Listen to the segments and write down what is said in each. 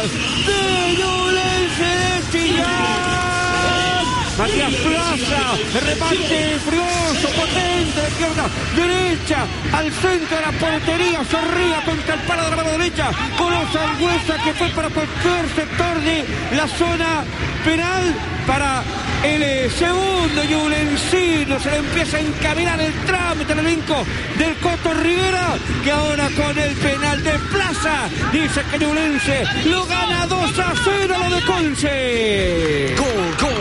de Ñublense de Chillán. Matías Plaza, remate furioso, potente, de izquierda, derecha, al centro de la portería, Zorrilla contra el palo de la mano derecha, con los Sangüesa que fue para cualquier sector de la zona penal, para el segundo Ñublencino. Se le empieza a encaminar el trámite al elenco del Coto Rivera, que ahora con el penal de Plaza dice que Ñublense lo gana 2-0 lo de Conce. Gol.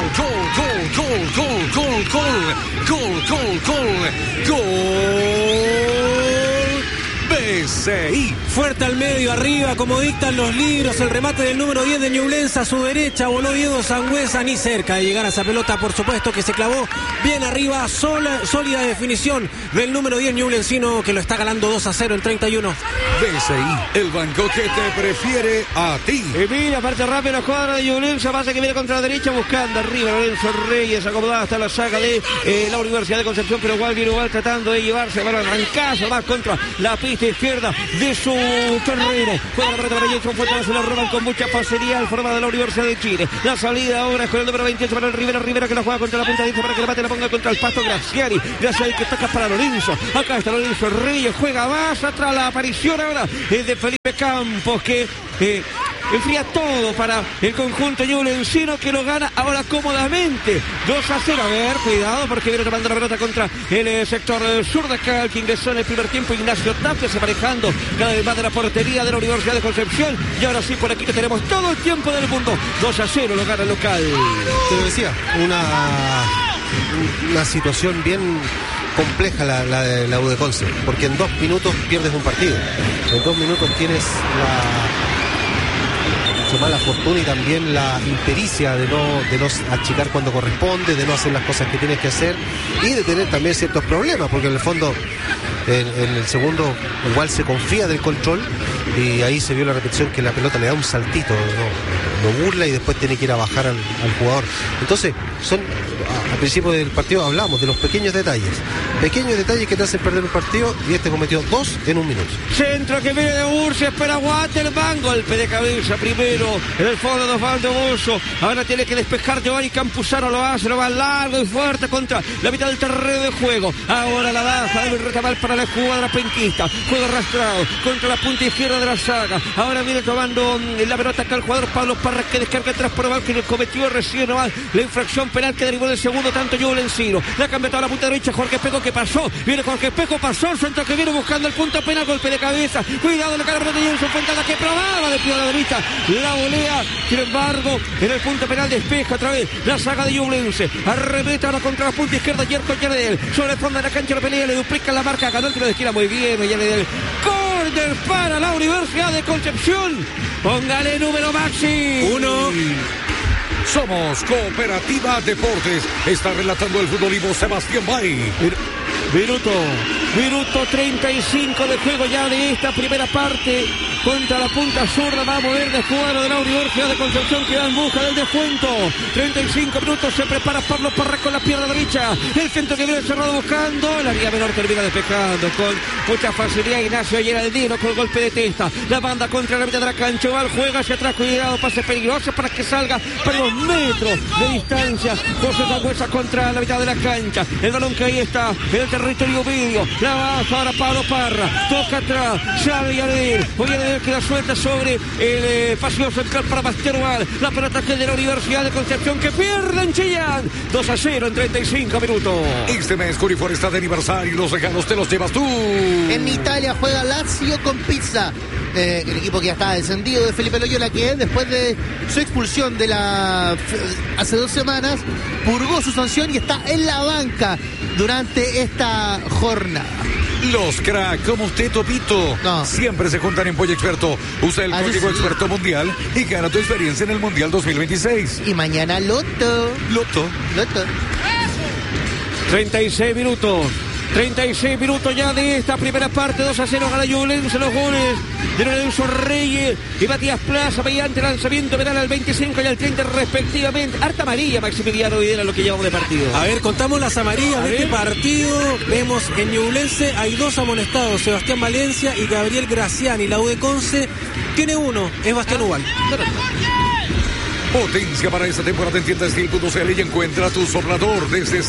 BCI. Fuerte al medio, arriba, como dictan los libros. El remate del número 10 de Ñublense a su derecha. Voló Diego Sangüesa, ni cerca de llegar a esa pelota, por supuesto, que se clavó bien arriba. Sólida definición del número 10 ñublencino, que lo está ganando 2-0 en 31. BCI, el banco que te prefiere a ti. Mira, parte rápida la cuadra de Ñublense, pasa que viene contra la derecha, buscando arriba Lorenzo Reyes, acomodada hasta la saga de la Universidad de Concepción, pero igual tratando de llevarse para arrancazo más contra la pista izquierda de su terreno. Juega la pelota para Jason Fuentes, se la roban con mucha facilidad al forma de la Universidad de Chile. La salida ahora es con el número 28 para el Rivera que la juega contra la punta derecha para que el bate la ponga contra el pasto Graciani. Graciani que toca para Lorenzo. Acá está Lorenzo Reyes, juega más atrás la aparición ahora de Felipe Campos, que enfría todo para el conjunto ñublencino, que lo gana ahora cómodamente 2-0. A ver, cuidado, porque viene tomando la pelota contra el sector sur de acá, el que ingresó en el primer tiempo Ignacio Tapia, aparejando cada vez más de la portería de la Universidad de Concepción. Y ahora sí, por aquí que tenemos todo el tiempo del mundo. 2-0 lo gana el local. Te lo decía, una situación bien compleja la de la U de Conce, porque en 2 minutos pierdes un partido. En 2 minutos tienes su mala fortuna y también la impericia de no achicar cuando corresponde, de no hacer las cosas que tienes que hacer y de tener también ciertos problemas, porque en el fondo en el segundo igual se confía del control y ahí se vio la repetición que la pelota le da un saltito, lo burla y después tiene que ir a bajar al jugador. Entonces al principio del partido hablamos de los pequeños detalles que te hacen perder un partido, y este cometió 2 en 1 minuto. Centro que viene de Ursi, espera Waterman, golpe de cabeza primero en el fondo de Osvaldo Bozo. Ahora tiene que despejar Giovanni Campuzano, lo hace, lo va largo y fuerte contra la mitad del terreno de juego. Ahora la baja, debe retomar para la jugada penquista, juego arrastrado contra la punta izquierda de la saga. Ahora viene tomando la pelota acá el jugador Pablo Parra, que descarga atrás por Oval, que cometió recién la infracción penal que derivó del segundo tanto Ñublencino. La cambia toda la punta derecha Jorge Espejo, que pasó, viene Jorge Espejo, pasó el centro que viene buscando el punto penal, golpe de cabeza, cuidado la cara de Jenson Fontana, que probaba de pie a la derecha, la volea, sin embargo en el punto penal despeja otra vez la saga de Ñublense, arremete ahora contra la punta izquierda Yerko Yanedel, sobre el fondo de la cancha la pelea, le duplica la marca, ganó el tiro de esquina muy bien Yanedel, córner para la Universidad de Concepción. Póngale número Maxi. 1. Somos Cooperativa Deportes. Está relatando el futbolismo Sebastián Bay. Minuto 35 de juego ya de esta primera parte. Contra la punta zurda va a mover de jugador de la Universidad de Concepción, que va en busca del descuento. 35 minutos, se prepara Pablo Parra con la pierna derecha. El centro que viene cerrado buscando. La vía menor termina despejando con mucha facilidad Ignacio Geraldino con el golpe de testa. La banda contra la mitad de la cancha. Oval juega hacia atrás, cuidado, pase peligroso para que salga para 2 metros de distancia. José Sangüesa contra la mitad de la cancha. El balón que ahí está en el territorio medio. La baja ahora Pablo Parra. Toca atrás. Sabe Yanedel. Que la suelta sobre el pasillo central para Bastián Oval. La pelota que de la Universidad de Concepción, que pierde en Chillán. 2-0 en 35 minutos. Este mes Curifor está de aniversario y los regalos te los llevas tú. En Italia juega Lazio con Pisa. El equipo que ya está descendido de Felipe Loyola, que después de su expulsión hace 2 semanas, purgó su sanción y está en la banca durante esta jornada. Los crack como usted, Topito, siempre se juntan en Pollo Experto. Usa el código Experto Mundial y gana tu experiencia en el Mundial 2026. Y mañana Loto. 36 minutos. 36 minutos ya de esta primera parte. 2-0 gana Ñublense. Los goles de Lorenzo Reyes y Matías Plaza mediante lanzamiento penal al 25 y al 30 respectivamente. Harta amarilla, Maximiliano Videla, lo que llevamos de partido. A ver, contamos las amarillas de este partido. Vemos en Ñublense hay 2 amonestados, Sebastián Valencia y Gabriel Graciani. La U de Conce Tiene uno, es Bastián Ubal. Potencia para esta temporada en tiendastil.cl y encuentra tu soplador desde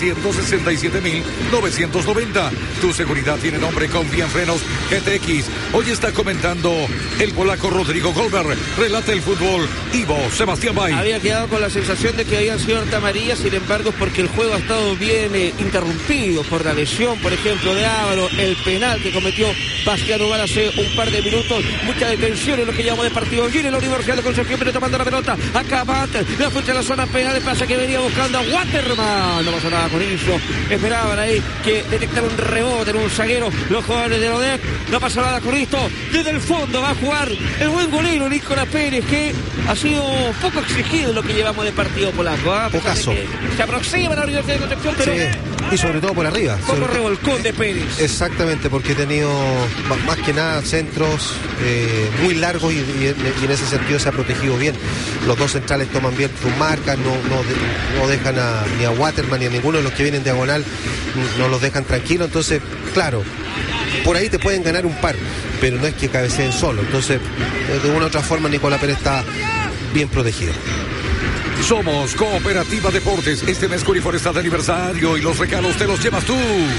167.990. Tu seguridad tiene nombre, confía en Frenos GTX. Hoy está comentando el polaco Rodrigo Goldberg. Relata el fútbol Ivo Sebastián Bay. Había quedado con la sensación de que habían sido amarillas, sin embargo, porque el juego ha estado bien interrumpido por la lesión, por ejemplo, de Ávaro, el penal que cometió Bastián Ubal hace un par de minutos. Mucha detención en lo que llamamos de partido. Gire la Universidad de Concepción, viene tomando la pelota. Acá la fuente de la zona penal, pasa que venía buscando a Waterman. No pasó nada con eso. Esperaban ahí que detectara un rebote en un zaguero los jugadores de Lodec. No pasa nada con esto. Desde el fondo va a jugar el buen golero Nicolás Pérez, que ha sido poco exigido en lo que llevamos de partido polaco. Pocaso. Se aproxima a la Universidad de Concepción, pero... Sí. Y sobre todo por arriba. Poco revolcón de Pérez. Exactamente, porque he tenido más que nada centros muy largos y en ese sentido se ha protegido bien. Los dos centrales toman bien sus marcas, no dejan ni a Waterman ni a ninguno de los que vienen diagonal, no los dejan tranquilos. Entonces, claro, por ahí te pueden ganar un par, pero no es que cabeceen solo. Entonces, de una u otra forma, Nicolás Pérez está bien protegido. Somos Cooperativa Deportes. Este mes Curifor está de aniversario y los regalos te los llevas tú.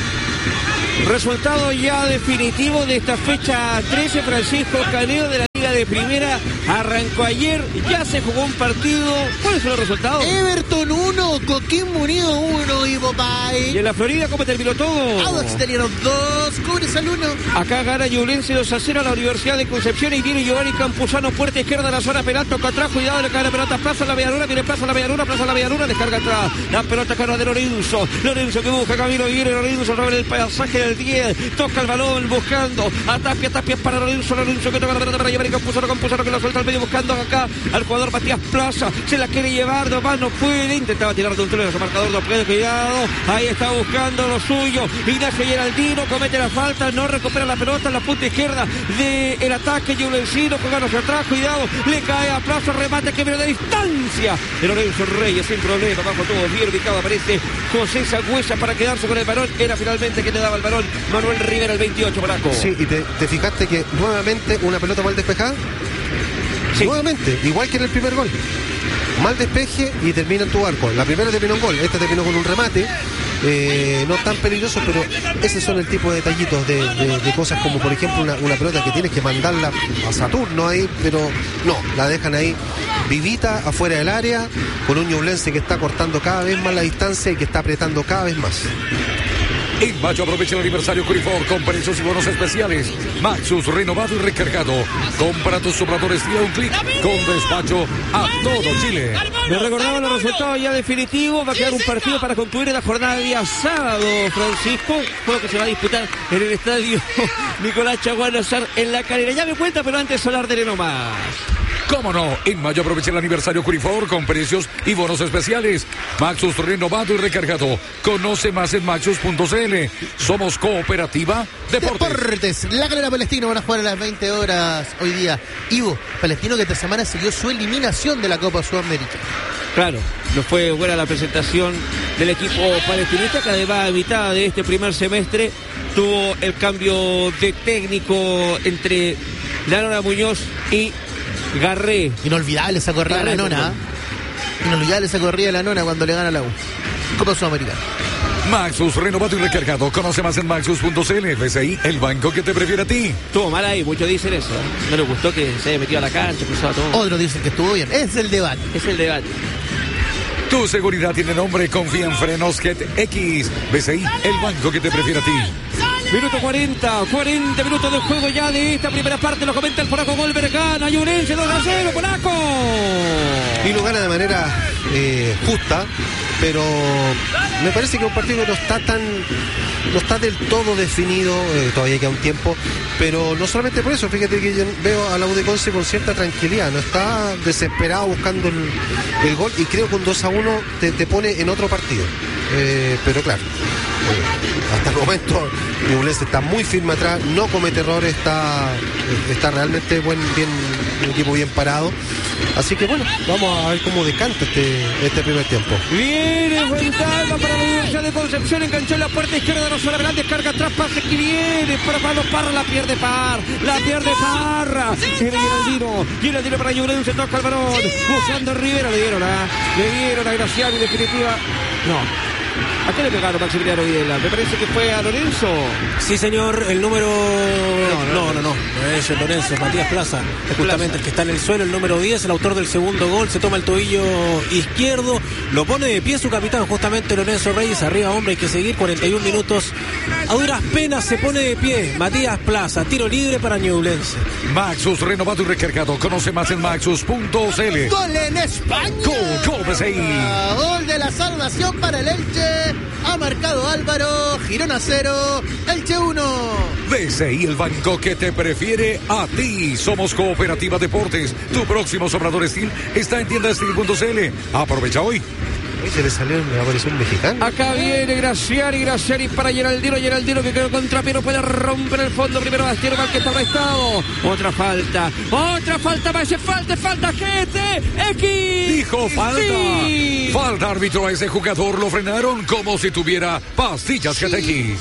Resultado ya definitivo de esta fecha 13, Francisco Caneo, de la Liga de Primera. Arrancó ayer, ya se jugó un partido. ¿Cuáles son los resultados? Everton 1, Coquimbo Unido 1 y Bobay. ¿Y en la Florida cómo terminó todo? Audax Italiano 2, Cobresal 1. Acá gana Ñublense 2-0 a la Universidad de Concepción y viene Giovanni Campuzano, puerta izquierda de la zona penal, toca atrás, cuidado, le cae la pelota, plaza la Villaruna, viene plaza la Villaruna, descarga atrás, la pelota cara de Lorenzo que busca Camilo, viene Lorenzo, sobre el pasaje del 10, toca el balón buscando a Tapia para Lorenzo que toca la pelota para Giovanni Campuzano que la suelta al medio buscando acá al jugador Matías Plaza, se la quiere llevar, nomás no puede, intentaba tirar de un tren, su marcador no puede, cuidado, ahí está buscando lo suyo, Ignacio Geraldino comete la falta, no recupera la pelota en la punta izquierda del ataque, Ñublencino jugando hacia atrás, cuidado, le cae a Plaza, remate que viene de distancia de Lorenzo Reyes, sin problema, bajo todo bien ubicado, aparece José Sangüesa para quedarse con el balón, era finalmente que le daba el balón Manuel Rivera, el 28, Paraco. Sí, y te fijaste que nuevamente una pelota mal despejada. Sí. Nuevamente, igual que en el primer gol. Mal despeje y termina en tu arco. La primera terminó en gol, esta terminó con un remate. No tan peligroso, pero esos son el tipo de detallitos de cosas como, por ejemplo, una pelota que tienes que mandarla a Saturno ahí, pero no, la dejan ahí vivita afuera del área, con un ñublense que está cortando cada vez más la distancia y que está apretando cada vez más. En mayo aprovecha el aniversario Curifor con precios y bonos especiales. Maxus renovado y recargado. Compra tus sopladores y a un clic con despacho a todo Chile. Me recordaba los resultados ya definitivos. Va a quedar un partido para concluir en la jornada de día sábado, Francisco. Juego que se va a disputar en el estadio Nicolás Chaguán Azar en La Calera. Ya me cuenta, pero antes hablar de nomás. ¿Cómo no? En mayo aprovecha el aniversario Curifor con precios y bonos especiales. Maxus renovado y recargado. Conoce más en maxus.cl. Somos Cooperativa Deportes. La Calera Palestino van a jugar a las 20 horas hoy día. Ivo, Palestino que esta semana siguió su eliminación de la Copa Sudamérica. Claro, no fue buena la presentación del equipo palestinista, que además a mitad de este primer semestre tuvo el cambio de técnico entre Lanona Muñoz y Garré. Inolvidable esa corrida de la Nona. Inolvidable esa corrida de la Nona cuando le gana a la U. Copa Sudamericana. Maxus renovado y recargado. Conoce más en maxus.cl. BCI, el banco que te prefiere a ti. Estuvo mal ahí, muchos dicen eso. No les gustó que se haya metido a la cancha, cruzado todo. Otros dicen que estuvo bien. Es el debate. Tu seguridad tiene nombre. Confía en Frenos GTX. BCI, el banco que te prefiere a ti. Minuto 40 minutos de juego ya de esta primera parte. Lo comenta el polaco Goldberg. Gana Ñublense 2-0, polaco. Y lo gana de manera justa, pero me parece que un partido que no está del todo definido, todavía queda un tiempo, pero no solamente por eso, fíjate que yo veo a la U de Conce con cierta tranquilidad, no está desesperado buscando el gol, y creo que un 2-1 te pone en otro partido, pero claro, hasta el momento Ñublense está muy firme atrás, no comete errores, está realmente bien un equipo bien parado. Así que bueno, vamos a ver cómo decanta este primer tiempo. Viene Fuensalva para la Universidad de Concepción, enganchó en la puerta izquierda de los Gran, descarga atrás, pase que viene para Pablo Parra, la pierde Parra. Tiene Giraldino para Ñublense, toca el balón, buscando a Rivera, le dieron a Graciano, en definitiva, no. ¿A qué le pegaron Maximiliano Videla? Me parece que fue a Lorenzo. Sí, señor, el número... No es el Lorenzo, es Matías Plaza. Es justamente el que está en el suelo, el número 10, el autor del segundo gol. Se toma el tobillo izquierdo, lo pone de pie su capitán, justamente Lorenzo Reyes. Arriba, hombre, hay que seguir, 41 minutos. A duras penas se pone de pie Matías Plaza. Tiro libre para Ñublense. Maxus, renovado y recargado. Conoce más en maxus.cl. Gol en España. Gol BCI. Gol de la salvación para el Elche. Ha marcado Álvaro, Girona 0, Elche 1. BCI, el banco que te prefiere a ti. Somos Cooperativa Deportes. Tu próximo Sobrador Steel está en tiendastil.cl. Aprovecha hoy. Se le salió una aparición mexicana. Acá viene Graciani para Geraldino que quedó contra Piero, puede romper el fondo. Primero Bastiero, mal que está arrestado. Otra falta, parece falta, GTX. Dijo falta. Sí. Falta, árbitro, a ese jugador lo frenaron como si tuviera pastillas GTX.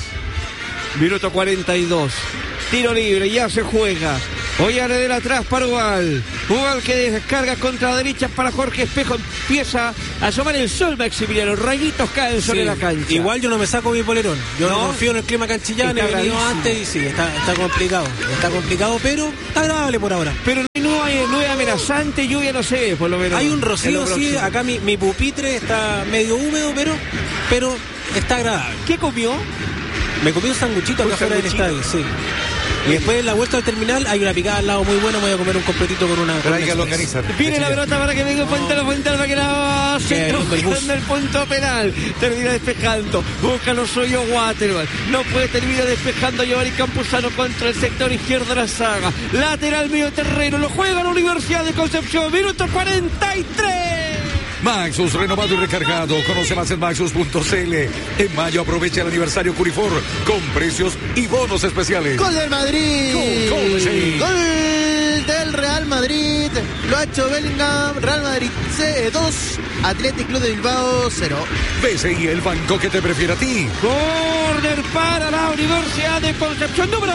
Minuto 42. Tiro libre, ya se juega. Oyane del atrás para Ubal que descarga contra la derecha para Jorge Espejo. Empieza a asomar el sol Maximiliano. Rayitos caen sobre la cancha. Igual yo no me saco mi polerón. Yo no confío en el clima canchillano. He venido antes y sí, está complicado. Está complicado, pero está agradable por ahora. Pero no hay amenazante lluvia, no sé, por lo menos. Hay un rocío, sí. Acá mi pupitre está medio húmedo, pero está agradable. ¿Qué comió? Me comí un sanguchito acá fuera del estadio, sí. Y después en la vuelta al terminal hay una picada al lado muy buena. Voy a comer un completito con una... Viene la pelota para que venga Fuensalva que la hace buscando el punto penal. Termina despejando. Busca los suyos Waterman. No puede terminar despejando Giovanni Campuzano contra el sector izquierdo de la saga. Lateral medio terreno. Lo juega la Universidad de Concepción. Minuto 43. Maxus, renovado y recargado. Conoce más en maxus.cl. En mayo aprovecha el aniversario Curifor con precios y bonos especiales. Gol del Madrid. Gol. Gol del Real Madrid. Lo ha hecho Bellingham. Real Madrid 2. Athletic Club de Bilbao 0. BCI, el banco que te prefiere a ti. Corner para la Universidad de Concepción número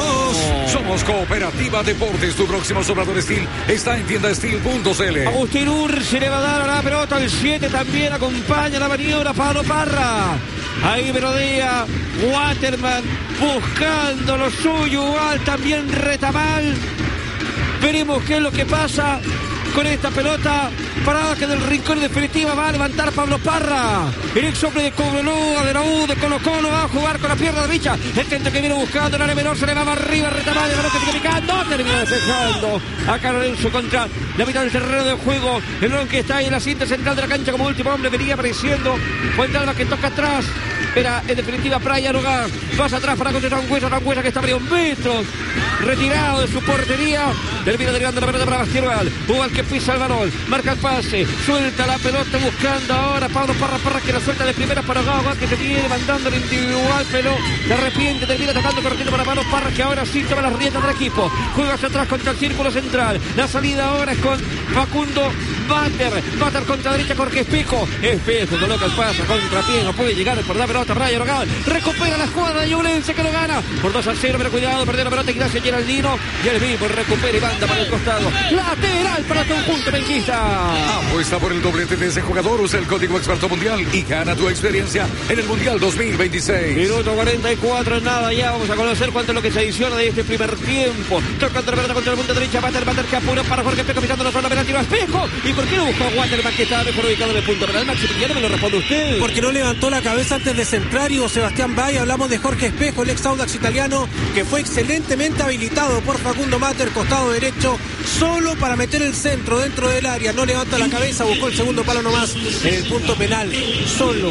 2. Somos Cooperativa Deportes. Tu próximo Sobrador Steel está en tiendastil.cl. Agustín Ursi le va a dar a la pelota. El 7 también acompaña la maniobra Pablo Parra. Ahí merodea Waterman buscando lo suyo. Igual también Retamal. Veremos qué es lo que pasa con esta pelota parada que del rincón en definitiva va a levantar Pablo Parra. El ex hombre de Cobreloa, de la U, de Colo Colo, va a jugar con la pierna derecha. El centro que viene buscando el área menor, se le va más arriba, Retamal, el balón que sigue picando, termina despejando. Acá Lorenzo contra la mitad del terreno de juego. El balón que está ahí en la cinta central de la cancha como último hombre, venía apareciendo Fuensalva que toca atrás. Era en definitiva Brian Hogar. Pasa atrás para contra Sangüesa que está a varios metros. Retirado de su portería. Termina derivando la pelota para Bastiero Ubal que pisa el balón. Marca el pase. Suelta la pelota buscando ahora Pablo Parra que la suelta de primera para Hogar que se viene mandando el individual, pero de repente termina tocando corriendo para Pablo Parra que ahora sí toma las riendas del equipo. Juega hacia atrás contra el círculo central. La salida ahora es con Facundo Bater contra derecha Jorge Espejo coloca el pase contra pie, no puede llegar por la pelota. Brian Hogar recupera la jugada de Ñublense que lo gana por 2-0, pero cuidado, perdió la pelota y gracias Geraldino y el mismo recupera y manda para el costado. Lateral para el conjunto benquista. Apuesta por el doblete de ese jugador, usa el código experto mundial y gana tu experiencia en el Mundial 2026. Minuto 44, nada, ya vamos a conocer cuánto es lo que se adiciona de este primer tiempo. Tocando la pelota contra el punto derecha, Bater que apura para Jorge Espejo pisando la zona penal, tiro a Espejo. ¿Y por qué no buscó a Waterman que estaba mejor ubicado en el punto penal? Maximiliano, me lo responde usted. Porque no levantó la cabeza antes de centrar y Sebastián Valle. Hablamos de Jorge Espejo, el ex Audax italiano, que fue excelentemente habilitado por Facundo Bater, costado derecho, solo para meter el centro dentro del área. No levanta la cabeza, buscó el segundo palo nomás en el punto penal. Solo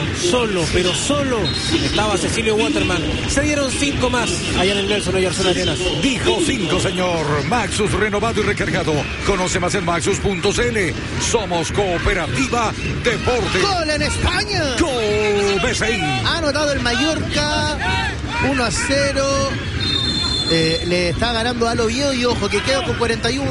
estaba Cecilio Waterman. Se dieron 5 más allá en el Nelson Oyarzábal Arenas. Dijo 5, señor. Maxus, renovado y recargado. Conoce más en maxus.cl. Somos Cooperativa Deportes. ¡Gol en España! ¡Gol BCI! Ha anotado el Mallorca 1-0. Le está ganando al Oviedo y ojo que quedó con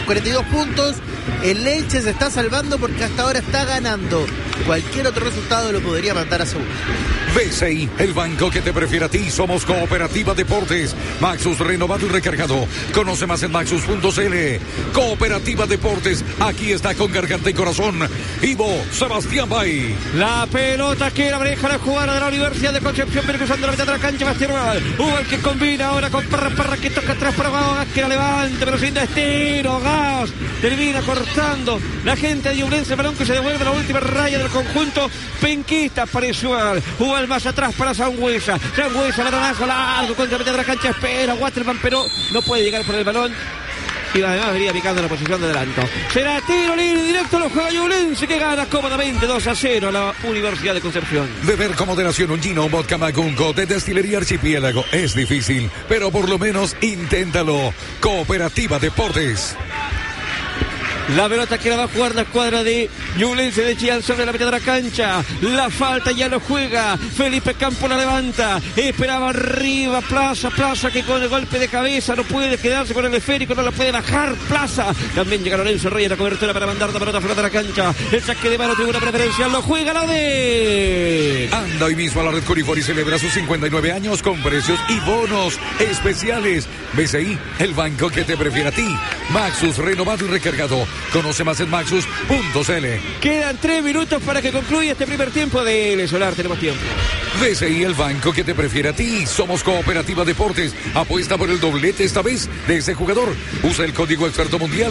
42 puntos. El Elche se está salvando porque hasta ahora está ganando. Cualquier otro resultado lo podría mandar a seguro. BCI, el banco que te prefiere a ti. Somos Cooperativa Deportes. Maxus renovado y recargado. Conoce más en maxus.cl. Cooperativa Deportes, aquí está con garganta y corazón. Ivo Sebastián Bay. La pelota que la maneja la jugada de la Universidad de Concepción, pero cruzando la mitad de la cancha, Bastián Ubal que combina ahora con Parra que toca atrás para Gas, que la levanta, pero sin destino. Gas termina cortando la gente de Ñublense, el balón que se devuelve a la última raya del conjunto penquista. Apareció Ubal más atrás para Sangüesa, balonazo largo contra la mitad de la cancha, espera Waterman, pero no puede llegar por el balón. Y además venía picando la posición de adelanto. Será tiro libre directo, lo juega Ñublense, que gana cómodamente 2-0 a la Universidad de Concepción. Beber con moderación un gino, un vodka Macunco de Destilería Archipiélago es difícil, pero por lo menos inténtalo. Cooperativa Deportes. La pelota que la va a jugar la escuadra de Ñublense de Chillán sobre la mitad de la cancha. La falta ya lo juega. Felipe Campos la levanta. Esperaba arriba Plaza que con el golpe de cabeza no puede quedarse con el esférico, no lo puede bajar Plaza. También llega Lorenzo Reyes a la cobertura para mandar la pelota fuera de la cancha. El saque de mano tuvo una preferencia. Lo juega la de... Anda hoy mismo a la red Corifor y celebra sus 59 años con precios y bonos especiales. BCI, el banco que te prefiere a ti. Maxus renovado y recargado. Conoce más en maxus.cl. Quedan 3 minutos para que concluya este primer tiempo de El Solar. Tenemos tiempo. BCI, el banco que te prefiere a ti. Somos Cooperativa Deportes. Apuesta por el doblete esta vez de ese jugador. Usa el código experto mundial